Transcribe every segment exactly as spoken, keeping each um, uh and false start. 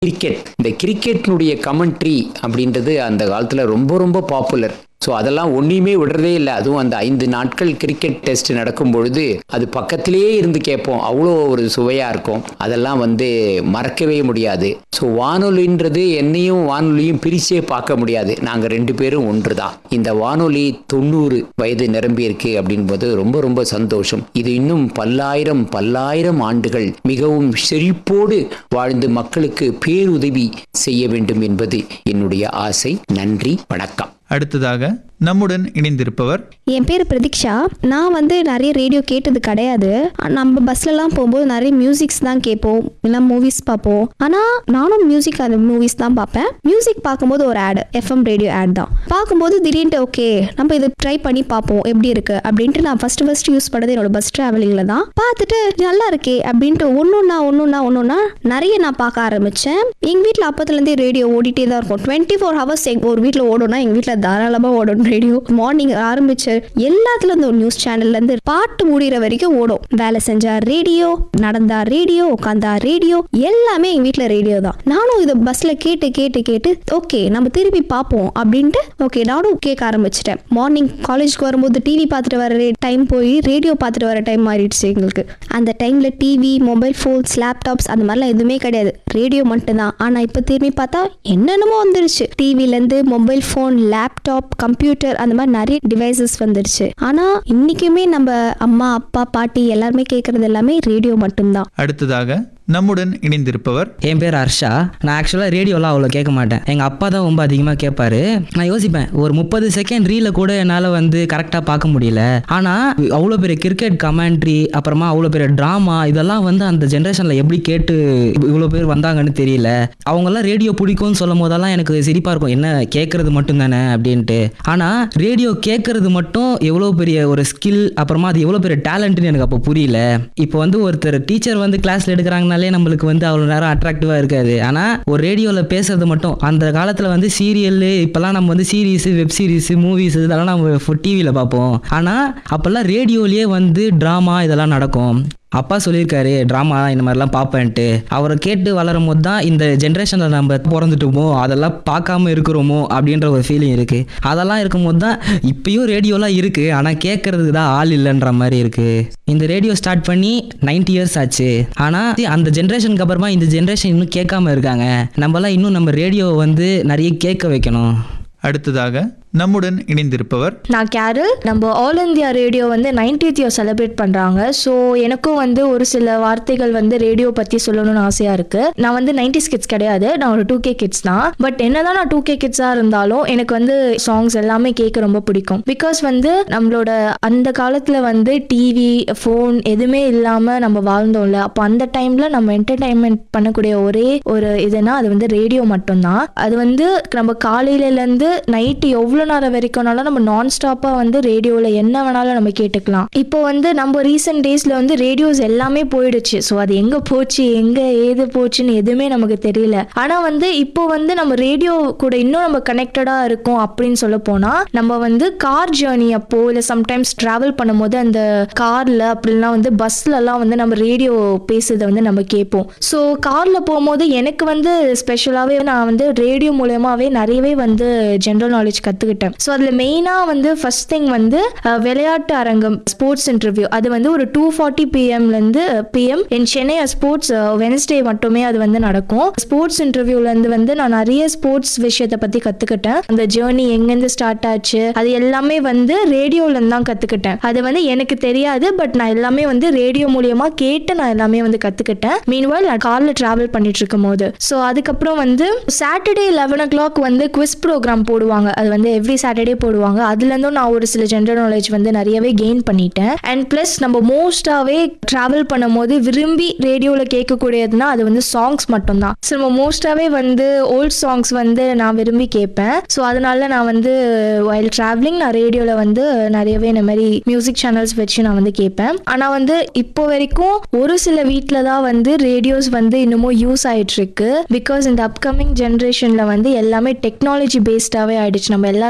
Cricket. இந்த கிரிக்கெட்னுடைய commentary அப்படின்றது அந்த காலத்தில் ரொம்ப ரொம்ப பாப்புலர். ஸோ அதெல்லாம் ஒன்றையுமே விடுறதே இல்லை. அதுவும் அந்த ஐந்து நாட்கள் கிரிக்கெட் டெஸ்ட் நடக்கும் பொழுது அது பக்கத்திலேயே இருந்து கேட்போம். அவ்வளோ ஒரு சுவையாக இருக்கும். அதெல்லாம் வந்து மறக்கவே முடியாது. ஸோ வானொலின்றது என்னையும் வானொலியும் பிரிச்சே பார்க்க முடியாது. நாங்கள் ரெண்டு பேரும் ஒன்று தான். இந்த வானொலி தொண்ணூறு வயது நிரம்பியிருக்கு அப்படின்போது ரொம்ப ரொம்ப சந்தோஷம். இது இன்னும் பல்லாயிரம் பல்லாயிரம் ஆண்டுகள் மிகவும் செழிப்போடு வாழ்ந்து மக்களுக்கு பேருதவி செய்ய வேண்டும் என்பது என்னுடைய ஆசை. நன்றி, வணக்கம். அடுத்ததாக நம்முடன் இணைந்திருப்பவர். என் பேர் பிரதீக்ஷா. நான் வந்து நிறைய ரேடியோ கேட்டது கிடையாது. நம்ம பஸ்லலாம் போகும்போது நிறைய மியூசிக்ஸ் தான் கேட்போம், இல்லை மூவிஸ் பார்ப்போம். ஆனால் நானும் மியூசிக் அந்த மூவிஸ் தான் பார்ப்பேன். மியூசிக் பார்க்கும்போது ஒரு ஆடு, எஃப்எம் ரேடியோ ஆட் தான் பார்க்கும்போது திடீர்னு ஓகே நம்ம இதை ட்ரை பண்ணி பார்ப்போம் எப்படி இருக்கு அப்படின்ட்டு நான் ஃபர்ஸ்ட் ஃபர்ஸ்ட் யூஸ் பண்ணது என்னோட பஸ் டிராவலிங்ல தான். பார்த்துட்டு நல்லா இருக்கே அப்படின்ட்டு ஒன்னொன்னா ஒன்னொன்னா ஒன்னொன்னா நிறைய நான் பார்க்க ஆரம்பிச்சேன். எங்க வீட்டில் அப்பத்துலேருந்தே ரேடியோ ஓடிட்டே தான் இருக்கும். டுவெண்ட்டி ஃபோர் ஹவர்ஸ் ஒரு வீட்டில் ஓடணும்னா எங்க வீட்டில் தாராளமாக ஓடும் ரேடியோ. மார்னிங் ஆரம்பிச்சு எல்லாத்துல இருந்து ஒரு நியூஸ் சேனல்ல இருந்து பாட்டு முடிகிற வரைக்கும் ஓடும். வேலை செஞ்சா ரேடியோ, நடந்தா ரேடியோ, உட்காந்தா ரேடியோ, எல்லாமே எங்க வீட்டுல ரேடியோ தான். நானும் இதை பஸ்ல கேட்டு கேட்டு கேட்டு ஓகே நம்ம திருப்பி பார்ப்போம் அப்படின்ட்டு ஓகே நானும் கேட்க ஆரம்பிச்சிட்டேன். மார்னிங் காலேஜ்க்கு வரும்போது டிவி பார்த்துட்டு வர டைம் போய் ரேடியோ பார்த்துட்டு வர டைம் மாறிடுச்சு எங்களுக்கு. அந்த டைம்ல டிவி, மொபைல் போன்ஸ், லேப்டாப்ஸ் அந்த மாதிரிலாம் எதுவுமே கிடையாது, ரேடியோ மட்டும் தான். ஆனா இப்ப திரும்பி பார்த்தா என்னென்னமோ வந்துருச்சு. டிவில இருந்து மொபைல் போன், லேப்டாப், கம்ப்யூட்டர், அந்த மாதிரி நிறைய டிவைசஸ் வந்துருச்சு. ஆனா இன்னைக்குமே நம்ம அம்மா, அப்பா, பாட்டி எல்லாருமே கேட்கறது எல்லாமே ரேடியோ மட்டும்தான். அடுத்ததாக நம்முடன் இணைந்திருப்பவர். என் பேர் ஹர்ஷா. நான் ஆக்சுவலாக ரேடியோலாம் அவ்வளோ கேட்க மாட்டேன். எங்கள் அப்பா தான் ரொம்ப அதிகமாக கேட்பாரு. நான் யோசிப்பேன், ஒரு முப்பது செகண்ட் ரீல கூட என்னால் வந்து கரெக்டாக பார்க்க முடியல. ஆனால் அவ்வளோ பெரிய கிரிக்கெட் கமெண்ட்ரி, அப்புறமா அவ்வளோ பெரிய ட்ராமா, இதெல்லாம் வந்து அந்த ஜென்ரேஷனில் எப்படி கேட்டு இவ்வளோ பேர் வந்தாங்கன்னு தெரியல. அவங்கெல்லாம் ரேடியோ பிடிக்கும்னு சொல்லும் போதெல்லாம் எனக்கு சிரிப்பாக இருக்கும், என்ன கேட்கறது மட்டும் தானே அப்படின்ட்டு. ஆனால் ரேடியோ கேட்கறது மட்டும் எவ்வளோ பெரிய ஒரு ஸ்கில், அப்புறமா அது எவ்வளோ பெரிய டேலண்ட்னு எனக்கு அப்போ புரியல. இப்போ வந்து ஒருத்தர் டீச்சர் வந்து கிளாஸில் எடுக்கிறாங்கன்னா நம்மளுக்கு வந்து அவ்வளவு நேரம் அட்ராக்டிவா இருக்காது. ஆனா ஒரு ரேடியோல பேசுறது மட்டும், அந்த காலத்துல வந்து சீரியல், இப்பெல்லாம் நம்ம வந்து சீரீஸ், வெப் சீரிஸ், மூவிஸ் இதெல்லாம் நம்ம டிவியில பார்ப்போம். ஆனா அப்பெல்லாம் ரேடியோலயே வந்து டிராமா இதெல்லாம் நடக்கும். அப்பா சொல்லியிருக்காரு ட்ராமா இந்த மாதிரிலாம் பார்ப்பேன்ட்டு. அவரை கேட்டு வளரும் போது தான் இந்த ஜென்ரேஷனில் நம்ம பிறந்துட்டோமோ, அதெல்லாம் பார்க்காம இருக்கிறோமோ அப்படின்ற ஒரு ஃபீலிங் இருக்குது. அதெல்லாம் இருக்கும்போது தான் இப்பயும் ரேடியோலாம் இருக்குது, ஆனால் கேட்கறதுக்கு தான் ஆள் இல்லைன்ற மாதிரி இருக்குது. இந்த ரேடியோ ஸ்டார்ட் பண்ணி நைன்டி இயர்ஸ் ஆச்சு. ஆனால் அந்த ஜென்ரேஷனுக்கு அப்புறமா இந்த ஜென்ரேஷன் இன்னும் கேட்காம இருக்காங்க. நம்மளாம் இன்னும் நம்ம ரேடியோவை வந்து நிறைய கேட்க வைக்கணும். அடுத்ததாக நம்முடன் இணைந்திருப்பவர். நான் கேரல். நம்ம ஆல் இந்தியா ரேடியோ வந்து நைன்டீத் இயர் செலிப்ரேட் பண்றாங்க. ஸோ எனக்கும் வந்து ஒரு சில வார்த்தைகள் வந்து ரேடியோ பத்தி சொல்லணும்னு ஆசையா இருக்கு. நான் வந்து நைன்டிஸ் கிட்ஸ் கிடையாது, நான் ஒரு டூ கே கிட்ஸ் தான். பட் என்னதான் நான் டூ கே கிட்ஸா இருந்தாலும் எனக்கு வந்து சாங்ஸ் எல்லாமே கேட்க ரொம்ப பிடிக்கும். பிகாஸ் வந்து நம்மளோட அந்த காலத்துல வந்து டிவி, ஃபோன் எதுவுமே இல்லாம நம்ம வாழ்ந்தோம்ல. அப்போ அந்த டைம்ல நம்ம என்டர்டைன்மெண்ட் பண்ணக்கூடிய ஒரே ஒரு இதுனா அது வந்து ரேடியோ மட்டும்தான். அது வந்து நம்ம காலையில இருந்து நைட்டு எவ்வளவு நேரம் வரைக்கும்னாலும் நம்ம நான் ஸ்டாப்பா வந்து ரேடியோல என்ன வேணாலும் நம்ம கேட்டுக்கலாம். இப்போ வந்து நம்ம ரீசெண்ட் டேஸ்ல வந்து ரேடியோஸ் எல்லாமே போயிடுச்சு. ஸோ அது எங்க போச்சு, எங்க ஏது போச்சுன்னு எதுவுமே நமக்கு தெரியல. ஆனா வந்து இப்போ வந்து நம்ம ரேடியோ கூட இன்னும் நம்ம கனெக்டடா இருக்கோம் அப்படின்னு சொல்ல போனா, நம்ம வந்து கார் ஜேர்னி அப்போ இல்லை சம்டைம்ஸ் டிராவல் பண்ணும்போது அந்த கார்ல அப்படிலாம் வந்து பஸ்ல எல்லாம் வந்து நம்ம ரேடியோ பேசுறதை வந்து நம்ம கேட்போம். ஸோ கார்ல போகும்போது எனக்கு வந்து ஸ்பெஷலாவே நான் வந்து ரேடியோ மூலமாவே நிறையவே வந்து ஜென்ரல் நாலேஜ் கத்துக்கிட்டேன். ஸோ அதில் மெயினாக வந்து ஃபர்ஸ்ட் திங் வந்து விளையாட்டு அரங்கம், ஸ்போர்ட்ஸ் இன்டர்வியூ. அது வந்து ஒரு டூ ஃபார்ட்டி பிஎம்லேருந்து பிஎம் இன் சென்னை ஸ்போர்ட்ஸ் வெனஸ்டே மட்டுமே அது வந்து நடக்கும். ஸ்போர்ட்ஸ் இன்டர்வியூலேருந்து வந்து நான் நிறைய ஸ்போர்ட்ஸ் விஷயத்தை பற்றி கற்றுக்கிட்டேன். அந்த ஜேர்னி எங்கேருந்து ஸ்டார்ட் ஆச்சு அது எல்லாமே வந்து ரேடியோலேருந்து தான் கற்றுக்கிட்டேன். அது வந்து எனக்கு தெரியாது, பட் நான் எல்லாமே வந்து ரேடியோ மூலியமா கேட்டு நான் எல்லாமே வந்து கற்றுக்கிட்டேன். மீன்வைல் நான் காரில் ட்ராவல் பண்ணிட்டு இருக்கும் போது. ஸோ அதுக்கப்புறம் வந்து சாட்டர்டே லெவன் ஓ கிளாக் வந்து குவிஸ் ப்ரோக்ராம் போடுவாங்க. அது வந்து எவ்ரி சாட்டர்டே போடுவாங்க. அதுலேருந்தும் நான் ஒரு சில ஜென்ரல் நாலேஜ் வந்து நிறையவே கெயின் பண்ணிட்டேன். அண்ட் ப்ளஸ் நம்ம மோஸ்டாகவே ட்ராவல் பண்ணும் போது விரும்பி ரேடியோவில் கேட்கக்கூடியதுன்னா அது வந்து சாங்ஸ் மட்டும்தான். ஸோ நம்ம மோஸ்டாகவே வந்து ஓல்ட் சாங்ஸ் வந்து நான் விரும்பி கேட்பேன். ஸோ அதனால நான் வந்து வைல் ட்ராவலிங் நான் ரேடியோவில் வந்து நிறையவே இந்த மாதிரி மியூசிக் சேனல்ஸ் வச்சு நான் வந்து கேட்பேன். ஆனால் வந்து இப்போ வரைக்கும் ஒரு சில வீட்டில் தான் வந்து ரேடியோஸ் வந்து இன்னமும் யூஸ் ஆகிட்டு இருக்கு. பிகாஸ் இந்த அப்கமிங் ஜென்ரேஷனில் வந்து எல்லாமே டெக்னாலஜி பேஸ்டாகவே ஆயிடுச்சு. நம்ம எல்லாருமே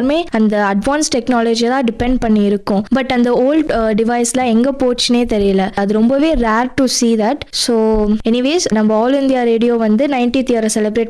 எல்லாருமே அந்த அட்வான்ஸ் டெக்னாலஜி தான் டிபெண்ட் பண்ணி இருக்கும். பட் அந்த ஓல்ட் டிவைஸ்லாம் எங்கே போச்சுனே தெரியல. அது ரொம்பவே rare to see that. So anyways நம்ம ஆல் இந்தியா ரேடியோ வந்து நைன்டீத் இயரை செலிப்ரேட்